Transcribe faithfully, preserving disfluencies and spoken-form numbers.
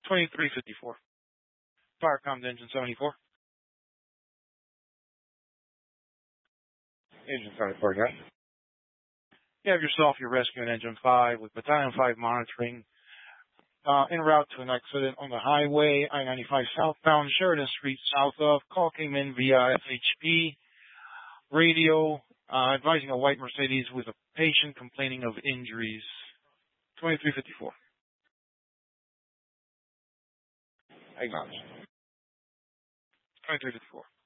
twenty-three fifty-four. Fire comm to engine seventy-four. Engine seventy-four, yeah. You have yourself your rescue in Engine five with Battalion five monitoring. Uh, en route to an accident on the highway, I ninety-five southbound, Sheridan Street south of. Call came in via F H P radio, uh, advising a white Mercedes with a patient complaining of injuries. twenty-three fifty-four. Acknowledged. twenty-three fifty-four.